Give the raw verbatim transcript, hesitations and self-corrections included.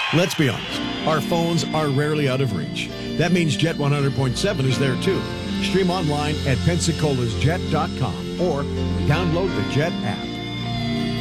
Let's be honest, our phones are rarely out of reach. That means Jet one hundred point seven is there too. Stream online at Pensacola's Jet dot com or download the Jet app.